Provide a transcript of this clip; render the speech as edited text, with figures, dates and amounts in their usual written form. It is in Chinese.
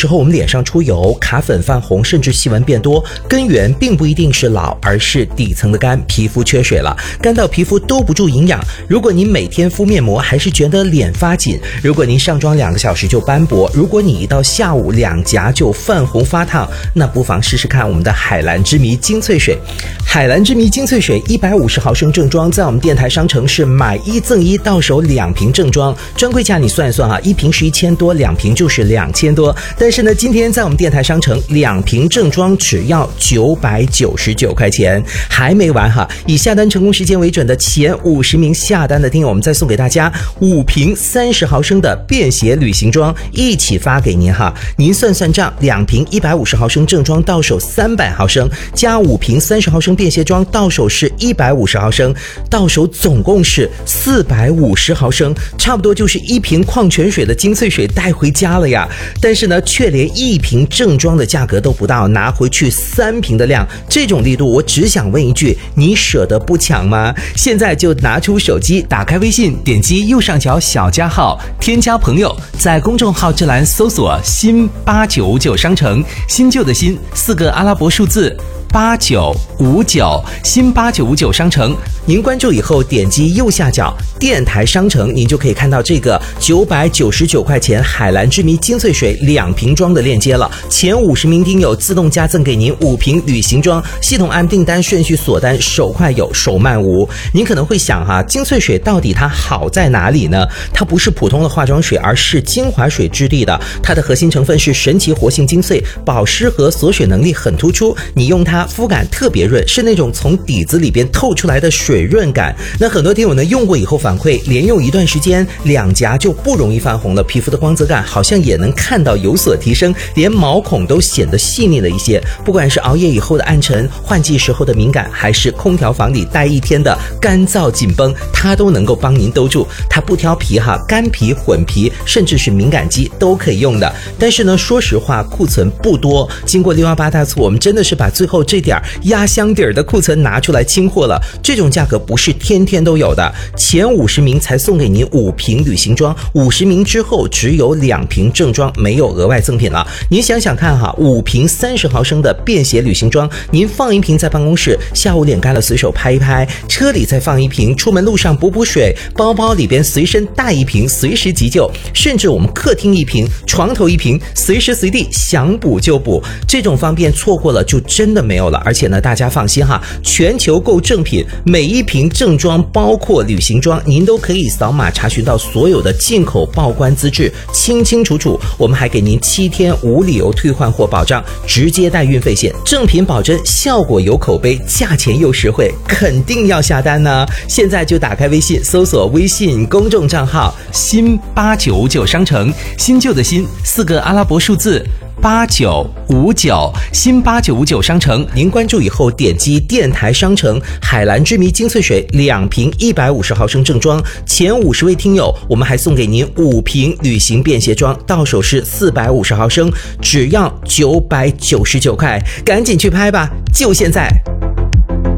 时候我们脸上出油、卡粉、泛红，甚至细纹变多，根源并不一定是老，而是底层的肝皮肤缺水了，干到皮肤兜不住营养。如果您每天敷面膜还是觉得脸发紧，如果您上妆2个小时就斑驳，如果你一到下午两颊就泛红发烫，那不妨试试看我们的海蓝之谜精粹水。海蓝之谜精粹水150毫升正装，在我们电台商城是买1赠1，到手2瓶正装，专柜价你算一算啊，1瓶是1000多，2瓶就是2000多。但是呢，今天在我们电台商城2瓶正装只要999块钱，还没完哈！以下单成功时间为准的前50名下单的听友，我们再送给大家5瓶30毫升的便携旅行装，一起发给您哈。您算算账，2瓶150毫升正装到手300毫升，加5瓶30毫升便携装到手是150毫升，到手总共是450毫升，差不多就是1瓶矿泉水的精粹水带回家了呀。但是呢，却连1瓶正装的价格都不到，拿回去3瓶的量，这种力度我只想问一句，你舍得不抢吗？现在就拿出手机，打开微信，点击右上角小加号，添加朋友，在公众号之栏搜索新8959商城，新旧的新4个阿拉伯数字8959，新8959商城。您关注以后点击右下角电台商城，您就可以看到这个999块钱海蓝之谜精粹水2瓶装的链接了。前50名听友自动加赠给您5瓶旅行装，系统按订单顺序锁单，手快有手慢无。您可能会想哈，精粹水到底它好在哪里呢？它不是普通的化妆水，而是精华水质地的，它的核心成分是神奇活性精粹，保湿和锁水能力很突出，你用它肤感特别润，是那种从底子里边透出来的水润感。那很多听友呢用过以后反馈，连用一段时间两颊就不容易泛红了，皮肤的光泽感好像也能看到有所提升，连毛孔都显得细腻了一些。不管是熬夜以后的暗沉、换季时候的敏感，还是空调房里待1天的干燥紧绷，它都能够帮您兜住。它不挑皮哈，干皮、混皮甚至是敏感肌都可以用的。但是呢，说实话库存不多，经过618大促，我们真的是把最后这点压箱底儿的库存拿出来清货了，这种价格不是天天都有的。前50名才送给您5瓶旅行装，50名之后只有2瓶正装，没有额外赠品了。您想想看哈，5瓶30毫升的便携旅行装，您放1瓶在办公室，下午脸干了随手拍一拍，车里再放1瓶，出门路上补补水，包包里边随身带1瓶，随时急救，甚至我们客厅1瓶，床头1瓶，随时随地想补就补，这种方便错过了就真的没有了。而且呢，大家放心哈，全球购正品，每1瓶正装包括旅行装，您都可以扫码查询到所有的进口报关资质，清清楚楚。我们还给您7天无理由退换货保障，直接带运费险，正品保真，效果有口碑，价钱又实惠，肯定要下单呢。现在就打开微信，搜索微信公众账号新899商城，新旧的新4个阿拉伯数字8959，新8959商城。您关注以后点击电台商城海蓝之谜精粹水2瓶150毫升正装，前50位听友我们还送给您5瓶旅行便携装，到手是450毫升，只要999块，赶紧去拍吧，就现在。